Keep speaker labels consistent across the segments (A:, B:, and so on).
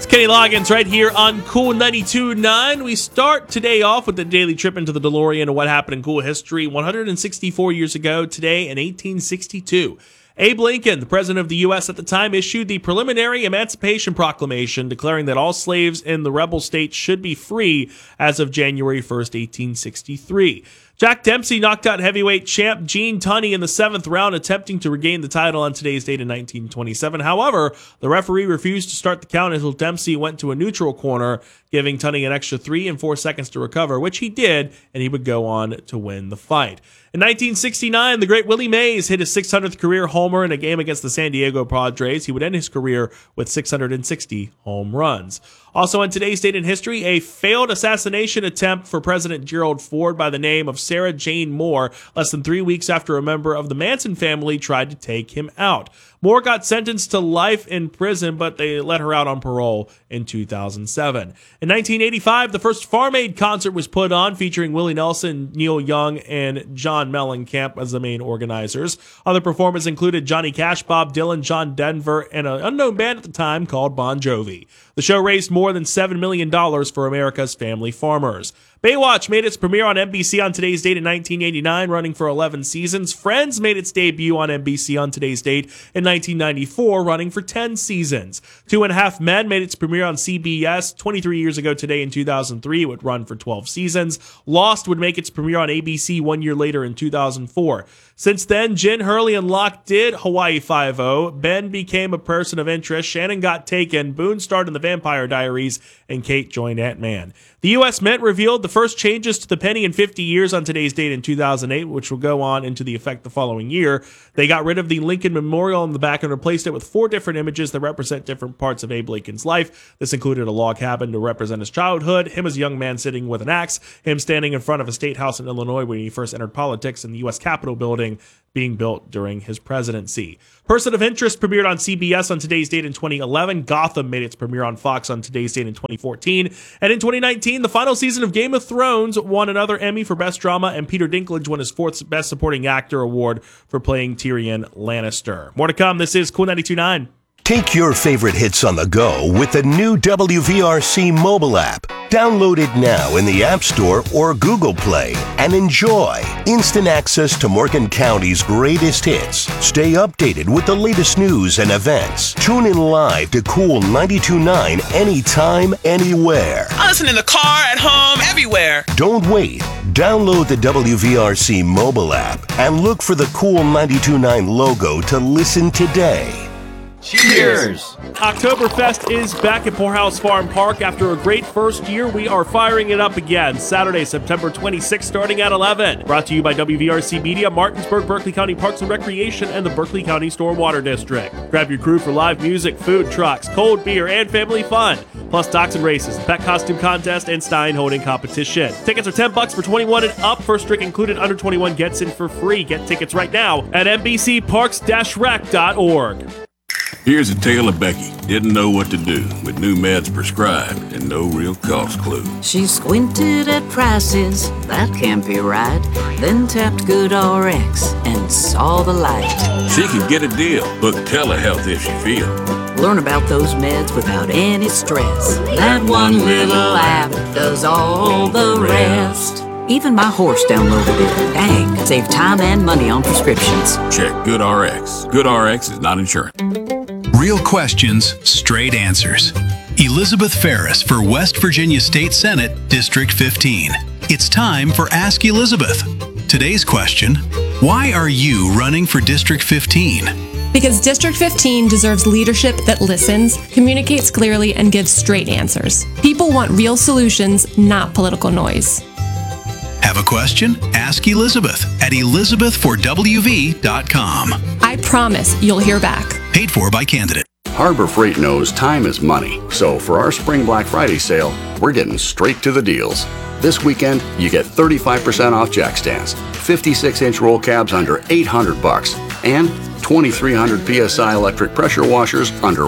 A: Kenny Loggins right here on Cool 92.9. We start today off with the daily trip into the DeLorean and what happened in cool history 164 years ago today in 1862. Abe Lincoln, the president of the U.S. at the time, issued the preliminary Emancipation Proclamation declaring that all slaves in the rebel states should be free as of January 1st, 1863. Jack Dempsey knocked out heavyweight champ Gene Tunney in the 7th round, attempting to regain the title on today's date in 1927. However, the referee refused to start the count until Dempsey went to a neutral corner, giving Tunney an extra 3 and 4 seconds to recover, which he did, and he would go on to win the fight. In 1969, the great Willie Mays hit his 600th career homer in a game against the San Diego Padres. He would end his career with 660 home runs. Also on today's date in history, a failed assassination attempt for President Gerald Ford by the name of Sarah Jane Moore, less than 3 weeks after a member of the Manson family tried to take him out. Moore got sentenced to life in prison, but they let her out on parole in 2007. In 1985, the first Farm Aid concert was put on, featuring Willie Nelson, Neil Young, and John Mellencamp as the main organizers. Other performers included Johnny Cash, Bob Dylan, John Denver, and an unknown band at the time called Bon Jovi. The show raised more than $7 million for America's family farmers. Baywatch made its premiere on NBC on today's date in 1989, running for 11 seasons. Friends made its debut on NBC on today's date in 1994, running for 10 seasons. 2.5 Men made its premiere on CBS 23 years ago today in 2003. It would run for 12 seasons. Lost would make its premiere on ABC 1 year later in 2004. Since then, Jen Hurley and Locke did Hawaii Five-0. Ben became a person of interest. Shannon got taken. Boone starred in The Vampire Diaries. And Kate joined Ant-Man. The U.S. Mint revealed the first changes to the penny in 50 years on today's date in 2008, which will go on into the effect the following year. They got rid of the Lincoln Memorial on the back and replaced it with 4 different images that represent different parts of Abe Lincoln's life. This included a log cabin to represent his childhood, him as a young man sitting with an axe, him standing in front of a state house in Illinois when he first entered politics, and the U.S. Capitol building being built during his presidency. Person of Interest premiered on CBS on today's date in 2011. Gotham made its premiere on Fox on today's date in 2014. And in 2019, the final season of Game of Thrones won another Emmy for Best Drama, and Peter Dinklage won his 4th Best Supporting Actor award for playing Tyrion Lannister. More to come. This is Cool 92.9.
B: Take your favorite hits on the go with the new WVRC mobile app. Download it now in the App Store or Google Play and enjoy instant access to Morgan County's greatest hits. Stay updated with the latest news and events. Tune in live to Cool 92.9 anytime, anywhere.
C: I listen in the car, at home, everywhere.
B: Don't wait. Download the WVRC mobile app and look for the Cool 92.9 logo to listen today.
A: Cheers! Oktoberfest is back at Poorhouse Farm Park. After a great first year, we are firing it up again. Saturday, September 26th, starting at 11. Brought to you by WVRC Media, Martinsburg, Berkeley County Parks and Recreation, and the Berkeley County Stormwater District. Grab your crew for live music, food trucks, cold beer, and family fun. Plus dachshund races, pet costume contest, and Stein holding competition. Tickets are $10 for 21 and up. First drink included, under 21 gets in for free. Get tickets right now at nbcparks-rec.org.
D: Here's a tale of Becky. Didn't know what to do with new meds prescribed and no real cost clue.
E: She squinted at prices, that can't be right. Then tapped GoodRx and saw the light.
D: She could get a deal. Book telehealth if she feel.
E: Learn about those meds without any stress. That one little app does all the rest. Even my horse downloaded it. Dang, save time and money on prescriptions.
D: Check GoodRx. GoodRx is not insurance.
F: Real questions, straight answers. Elizabeth Ferris for West Virginia State Senate, District 15. It's time for Ask Elizabeth. Today's question, why are you running for District 15?
G: Because District 15 deserves leadership that listens, communicates clearly, and gives straight answers. People want real solutions, not political noise.
F: Have a question? Ask Elizabeth at elizabethforwv.com.
G: I promise you'll hear back.
F: Paid for by candidate.
H: Harbor Freight knows time is money. So for our Spring Black Friday sale, we're getting straight to the deals. This weekend, you get 35% off jack stands, 56-inch roll cabs under $800, and 2,300 PSI electric pressure washers under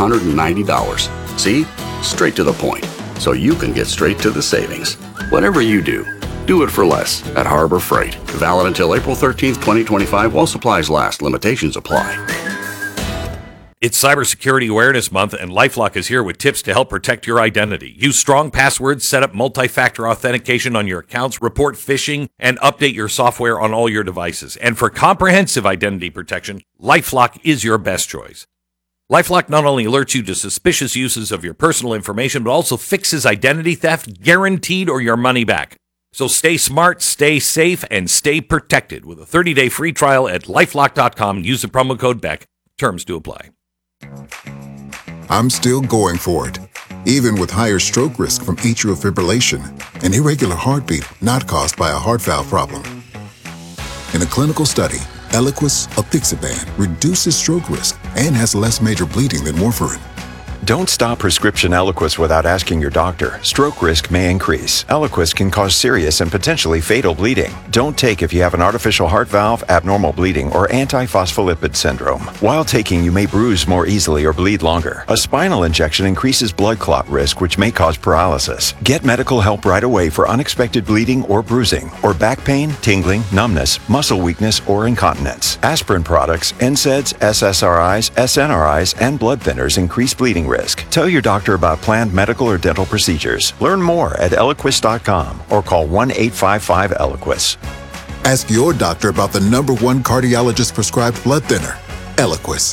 H: $190. See? Straight to the point. So you can get straight to the savings. Whatever you do it for less at Harbor Freight. Valid until April 13th, 2025 while supplies last. Limitations apply.
I: It's Cybersecurity Awareness Month, and LifeLock is here with tips to help protect your identity. Use strong passwords, set up multi-factor authentication on your accounts, report phishing, and update your software on all your devices. And for comprehensive identity protection, LifeLock is your best choice. LifeLock not only alerts you to suspicious uses of your personal information, but also fixes identity theft, guaranteed or your money back. So stay smart, stay safe, and stay protected with a 30-day free trial at LifeLock.com. Use the promo code BECK. Terms do apply.
J: I'm still going for it, even with higher stroke risk from atrial fibrillation, an irregular heartbeat not caused by a heart valve problem. In a clinical study, Eliquis apixaban reduces stroke risk and has less major bleeding than warfarin.
K: Don't stop prescription Eliquis without asking your doctor. Stroke risk may increase. Eliquis can cause serious and potentially fatal bleeding. Don't take if you have an artificial heart valve, abnormal bleeding, or antiphospholipid syndrome. While taking, you may bruise more easily or bleed longer. A spinal injection increases blood clot risk, which may cause paralysis. Get medical help right away for unexpected bleeding or bruising, or back pain, tingling, numbness, muscle weakness, or incontinence. Aspirin products, NSAIDs, SSRIs, SNRIs, and blood thinners increase bleeding risk. Tell your doctor about planned medical or dental procedures. Learn more at Eliquis.com or call 1-855-ELIQUIS.
J: Ask your doctor about the #1 cardiologist prescribed blood thinner, Eliquis.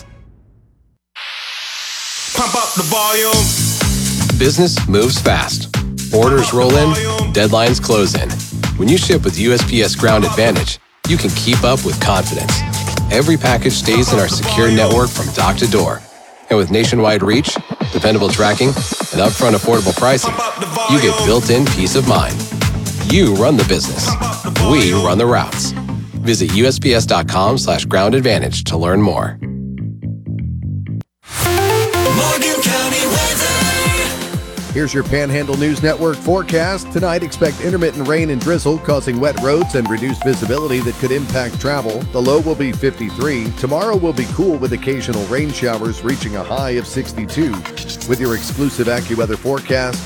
L: Pump up the volume.
M: Business moves fast. Orders roll in, deadlines close in. When you ship with USPS Ground Advantage, you can keep up with confidence. Every package stays in our secure network from dock to door. And with nationwide reach, dependable tracking, and upfront affordable pricing, you get built-in peace of mind. You run the business. We run the routes. Visit USPS.com/groundadvantage to learn more.
L: Morgan County weather.
N: Here's your Panhandle News Network forecast. Tonight, expect intermittent rain and drizzle causing wet roads and reduced visibility that could impact travel. The low will be 53. Tomorrow will be cool with occasional rain showers reaching a high of 62. With your exclusive AccuWeather forecast,